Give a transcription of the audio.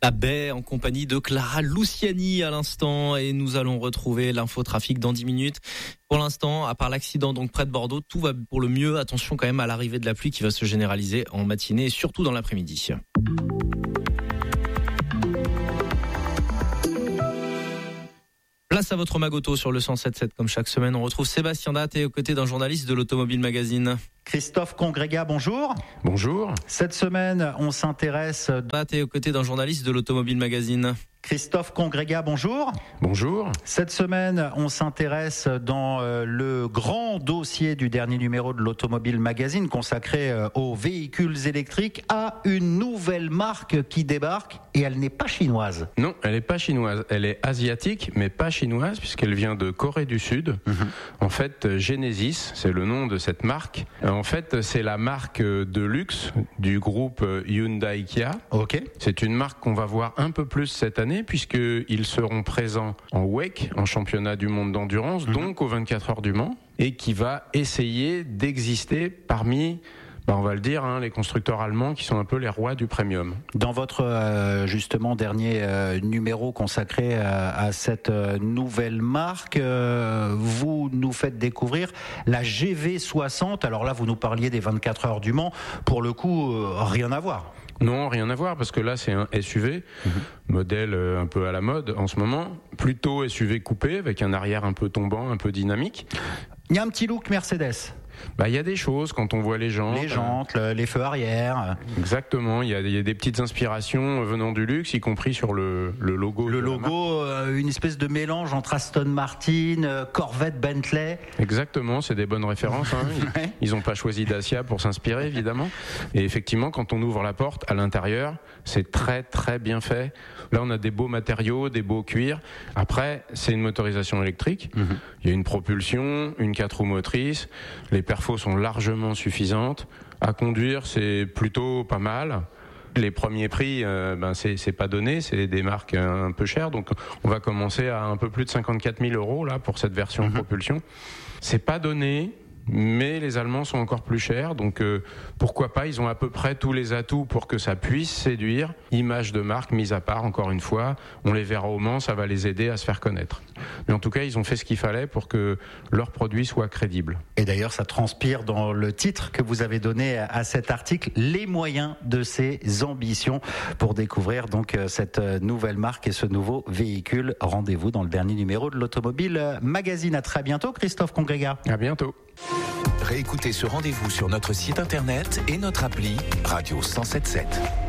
La baie en compagnie de Clara Luciani à l'instant et nous allons retrouver l'infotrafic dans 10 minutes. Pour l'instant, à part l'accident donc près de Bordeaux, tout va pour le mieux. Attention quand même à l'arrivée de la pluie qui va se généraliser en matinée et surtout dans l'après-midi. Place à votre Magoto sur le 107.7 comme chaque semaine. On retrouve Sébastien Datte aux côtés d'un journaliste de l'Automobile Magazine. Christophe Congrégat, bonjour. Bonjour. Cette semaine, on s'intéresse... Datte aux côtés d'un journaliste de l'Automobile Magazine. Christophe Congrégat, bonjour. Bonjour. Cette semaine, on s'intéresse dans le grand dossier du dernier numéro de l'Automobile Magazine consacré aux véhicules électriques à une nouvelle marque qui débarque et elle n'est pas chinoise. Non, elle n'est pas chinoise. Elle est asiatique, mais pas chinoise puisqu'elle vient de Corée du Sud. En fait, Genesis, c'est le nom de cette marque. En fait, c'est la marque de luxe du groupe Hyundai Kia. Ok. C'est une marque qu'on va voir un peu plus cette année puisqu'ils seront présents en WEC, en championnat du monde d'endurance, donc aux 24 heures du Mans, et qui va essayer d'exister parmi, on va le dire, les constructeurs allemands qui sont un peu les rois du premium. Dans votre justement dernier numéro consacré à cette nouvelle marque, vous nous faites découvrir la GV60. Alors là, vous nous parliez des 24 heures du Mans. Pour le coup, rien à voir. Non, rien à voir, parce que là, c'est un SUV, modèle un peu à la mode en ce moment, plutôt SUV coupé, avec un arrière un peu tombant, un peu dynamique. Il y a un petit look Mercedes. Il y a des choses quand on voit les jantes. Les jantes, les feux arrière. Exactement, il y a des petites inspirations venant du luxe, y compris sur le logo. Le logo, une espèce de mélange entre Aston Martin, Corvette, Bentley. Exactement, c'est des bonnes références. Ils n'ont pas choisi Dacia pour s'inspirer, évidemment. Et effectivement, quand on ouvre la porte, à l'intérieur, c'est très très bien fait. Là, on a des beaux matériaux, des beaux cuirs. Après, c'est une motorisation électrique. Il y a une propulsion, une 4 roues motrices. Les perfos sont largement suffisantes. À conduire, c'est plutôt pas mal. Les premiers prix, c'est pas donné, c'est des marques un peu chères. Donc, on va commencer à un peu plus de 54 000 € là pour cette version propulsion. C'est pas donné. Mais les Allemands sont encore plus chers, donc pourquoi pas, ils ont à peu près tous les atouts pour que ça puisse séduire. Image de marque mise à part, encore une fois, on les verra au Mans, ça va les aider à se faire connaître. Mais en tout cas, ils ont fait ce qu'il fallait pour que leurs produits soient crédibles. Et d'ailleurs, ça transpire dans le titre que vous avez donné à cet article, les moyens de ses ambitions. Pour découvrir donc cette nouvelle marque et ce nouveau véhicule, rendez-vous dans le dernier numéro de l'Automobile Magazine. À très bientôt, Christophe Congrégat. À bientôt. Réécoutez ce rendez-vous sur notre site internet et notre appli Radio 107.7.